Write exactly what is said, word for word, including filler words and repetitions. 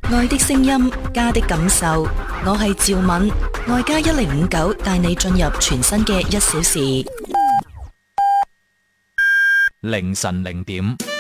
愛的聲音，家的感受，我係趙敏，愛家一零五九帶你進入全新嘅一小時。 凌晨零點。